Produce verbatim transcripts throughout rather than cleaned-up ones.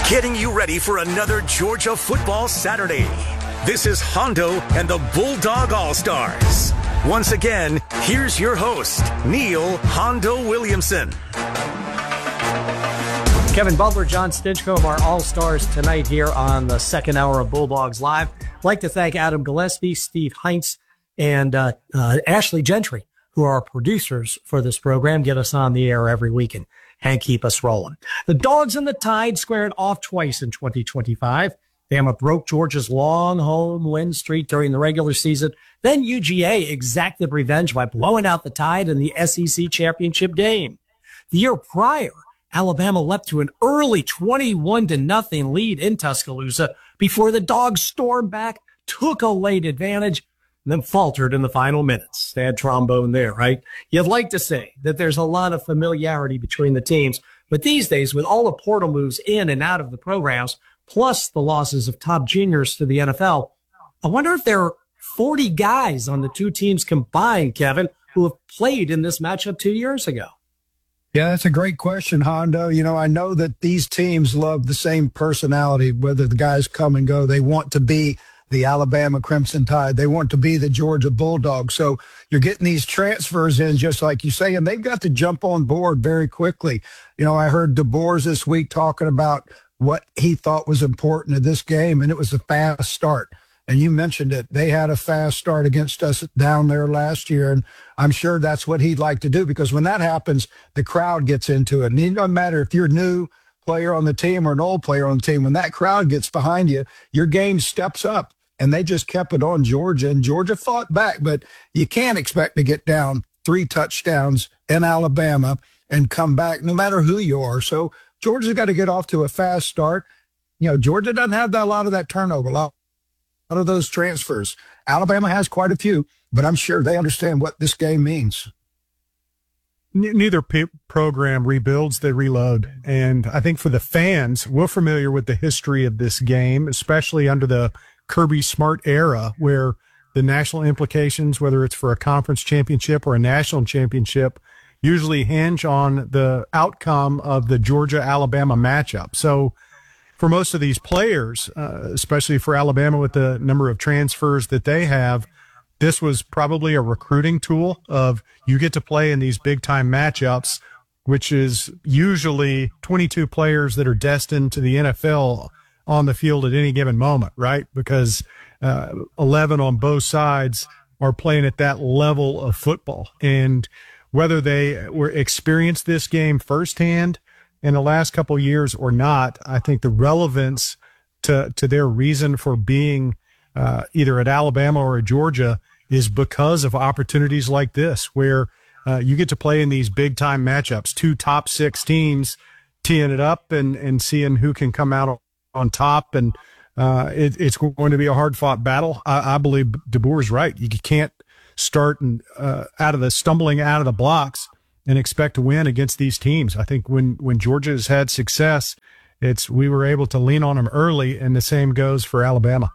getting you ready for another Georgia football Saturday. This is Hondo and the Bulldog All-Stars. Once again, here's your host, Neil Hondo Williamson. Kevin Butler, John Stinchcomb, our All-Stars tonight here on the second hour of Bulldogs Live. I'd like to thank Adam Gillespie, Steve Heinz, and uh, uh, Ashley Gentry, who are our producers for this program, get us on the air every week and, and keep us rolling. The Dogs and the Tide squared off twice in twenty twenty-five. Bama broke Georgia's long home win streak during the regular season. Then U G A exacted revenge by blowing out the Tide in the S E C championship game. The year prior, Alabama leapt to an early twenty-one to nothing lead in Tuscaloosa before the Dogs stormed back, took a late advantage, and then faltered in the final minutes. Sad trombone there, right? You'd like to say that there's a lot of familiarity between the teams, but these days, with all the portal moves in and out of the programs, plus the losses of top juniors to the N F L, I wonder if there are forty guys on the two teams combined, Kevin, who have played in this matchup two years ago. Yeah, that's a great question, Hondo. You know, I know that these teams love the same personality, whether the guys come and go. They want to be the Alabama Crimson Tide. They want to be the Georgia Bulldogs. So you're getting these transfers in, just like you say, and they've got to jump on board very quickly. You know, I heard DeBoers this week talking about what he thought was important in this game, and it was a fast start. And you mentioned it. They had a fast start against us down there last year, and I'm sure that's what he'd like to do, because when that happens, the crowd gets into it. And it doesn't matter if you're a new player on the team or an old player on the team. When that crowd gets behind you, your game steps up, and they just kept it on Georgia, and Georgia fought back. But you can't expect to get down three touchdowns in Alabama and come back, no matter who you are. So Georgia's got to get off to a fast start. You know, Georgia doesn't have that, a lot of that turnover, a lot of those transfers. Alabama has quite a few, but I'm sure they understand what this game means. Neither p- program rebuilds, they reload. And I think for the fans, we're familiar with the history of this game, especially under the Kirby Smart era, where the national implications, whether it's for a conference championship or a national championship, usually hinge on the outcome of the Georgia-Alabama matchup. So for most of these players, uh, especially for Alabama with the number of transfers that they have, this was probably a recruiting tool of you get to play in these big-time matchups, which is usually twenty-two players that are destined to the N F L on the field at any given moment, right? Because uh, eleven on both sides are playing at that level of football. And whether they were experienced this game firsthand in the last couple of years or not, I think the relevance to, to their reason for being uh, either at Alabama or at Georgia is because of opportunities like this, where uh, you get to play in these big-time matchups, two top six teams teeing it up and, and seeing who can come out on top. And uh, it, it's going to be a hard-fought battle. I, I believe DeBoer's right. You can't start and, uh, out of the stumbling out of the blocks and expect to win against these teams. I think when, when Georgia has had success, it's we were able to lean on them early, and the same goes for Alabama.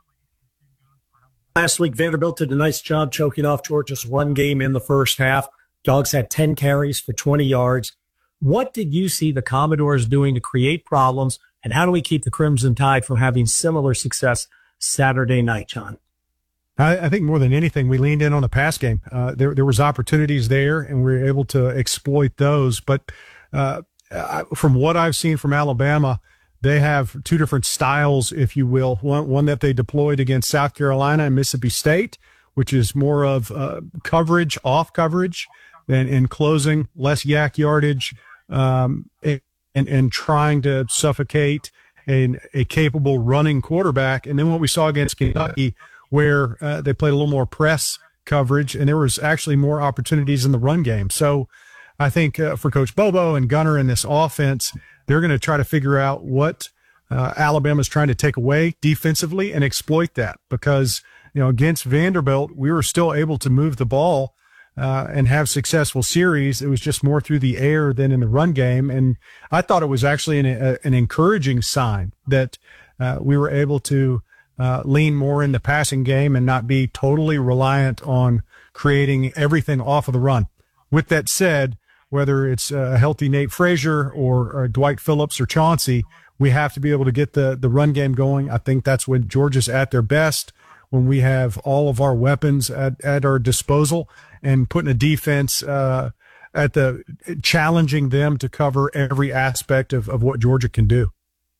Last week, Vanderbilt did a nice job choking off Georgia's run game in the first half. Dogs had ten carries for twenty yards. What did you see the Commodores doing to create problems, and how do we keep the Crimson Tide from having similar success Saturday night, John? I, I think more than anything, we leaned in on the pass game. Uh, there, there was opportunities there, and we were able to exploit those. But uh, from what I've seen from Alabama, they have two different styles, if you will. One, one that they deployed against South Carolina and Mississippi State, which is more of uh, coverage, off coverage, and in closing, less yak yardage, um, and, and trying to suffocate a, a capable running quarterback. And then what we saw against Kentucky, where uh, they played a little more press coverage, and there was actually more opportunities in the run game. So I think uh, for Coach Bobo and Gunner in this offense, they're going to try to figure out what uh, Alabama's trying to take away defensively and exploit that, because, you know, against Vanderbilt, we were still able to move the ball uh, and have successful series. It was just more through the air than in the run game. And I thought it was actually an, a, an encouraging sign that uh, we were able to Uh, lean more in the passing game and not be totally reliant on creating everything off of the run. With that said, whether it's a healthy Nate Frazier or, or Dwight Phillips or Chauncey, We have to be able to get the, the run game going. I think that's when Georgia's at their best, when we have all of our weapons at, at our disposal and putting a defense uh, at the challenging them to cover every aspect of, of what Georgia can do.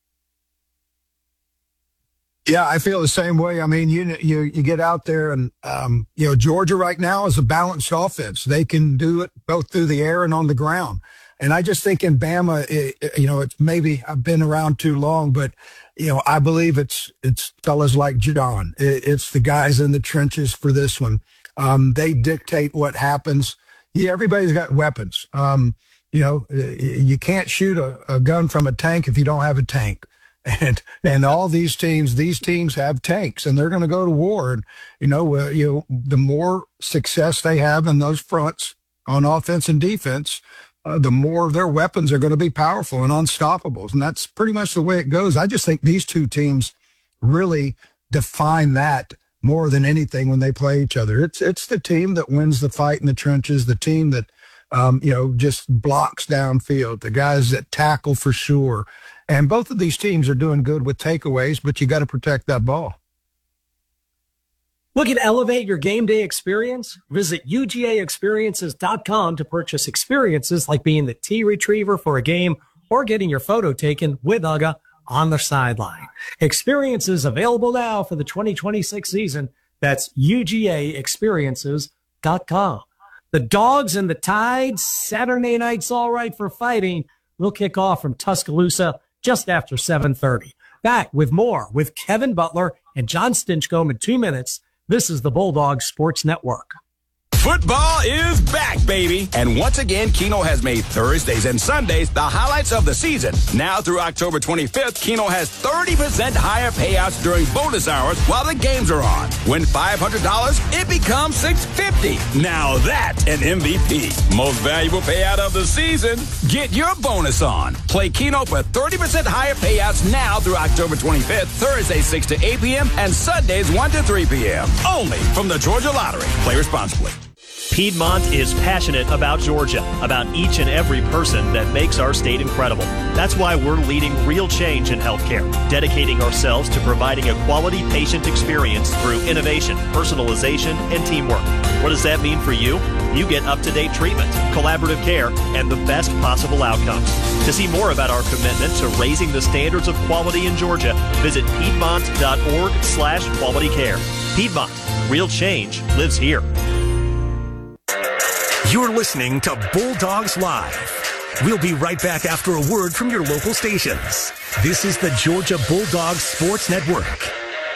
Yeah, I feel the same way. I mean, you you you get out there and, um, you know, Georgia right now is a balanced offense. They can do it both through the air and on the ground. And I just think in Bama, it, you know, it's maybe I've been around too long, but, you know, I believe it's it's fellas like John. It, it's the guys in the trenches for this one. Um, they dictate what happens. Yeah, everybody's got weapons. Um, you know, you can't shoot a, a gun from a tank if you don't have a tank. And and all these teams, these teams have tanks, and they're going to go to war. And you know, uh, you know, the more success they have in those fronts on offense and defense, uh, the more of their weapons are going to be powerful and unstoppables. And that's pretty much the way it goes. I just think these two teams really define that more than anything when they play each other. It's it's the team that wins the fight in the trenches, the team that um, you know just blocks downfield, the guys that tackle for sure. And both of these teams are doing good with takeaways, but you got to protect that ball. Looking to elevate your game day experience? Visit U G A experiences dot com to purchase experiences like being the tee retriever for a game or getting your photo taken with Uga on the sideline. Experiences available now for the twenty twenty-six season. That's U G A experiences dot com. The Dogs and the Tides, Saturday night's all right for fighting. We'll kick off from Tuscaloosa just after seven thirty. Back with more with Kevin Butler and John Stinchcomb in two minutes. This is the Bulldog Sports Network. Football is back, baby. And once again, Keno has made Thursdays and Sundays the highlights of the season. Now through October twenty-fifth, Keno has thirty percent higher payouts during bonus hours while the games are on. Win five hundred dollars, it becomes six hundred fifty dollars. Now that's an M V P. Most valuable payout of the season. Get your bonus on. Play Keno for thirty percent higher payouts now through October twenty-fifth, Thursdays six to eight p.m. and Sundays one to three p.m. Only from the Georgia Lottery. Play responsibly. Piedmont is passionate about Georgia, about each and every person that makes our state incredible. That's why we're leading real change in healthcare, dedicating ourselves to providing a quality patient experience through innovation, personalization, and teamwork. What does that mean for you? You get up-to-date treatment, collaborative care, and the best possible outcomes. To see more about our commitment to raising the standards of quality in Georgia, visit piedmont.org slash quality care. Piedmont, real change lives here. You're listening to Bulldogs Live. We'll be right back after a word from your local stations. This is the Georgia Bulldogs Sports Network.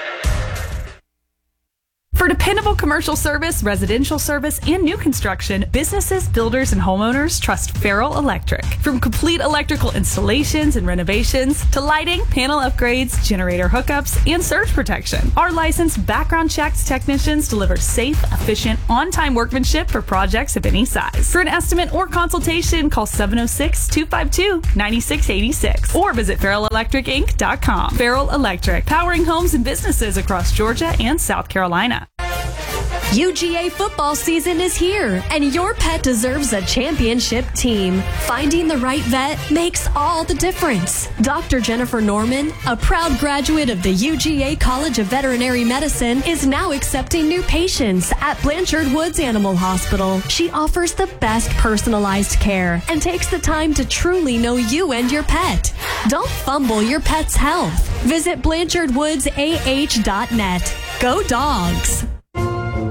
For dependable commercial service, residential service, and new construction, businesses, builders, and homeowners trust Farrell Electric. From complete electrical installations and renovations to lighting, panel upgrades, generator hookups, and surge protection, our licensed background-checked technicians deliver safe, efficient, on-time workmanship for projects of any size. For an estimate or consultation, call seven oh six, two five two, nine six eight six or visit farrell electric inc dot com. Farrell Electric, powering homes and businesses across Georgia and South Carolina. U G A football season is here, and your pet deserves a championship team. Finding the right vet makes all the difference. Doctor Jennifer Norman, a proud graduate of the U G A College of Veterinary Medicine, is now accepting new patients at Blanchard Woods Animal Hospital. She offers the best personalized care and takes the time to truly know you and your pet. Don't fumble your pet's health. Visit blanchard woods a h dot net. Go Dogs!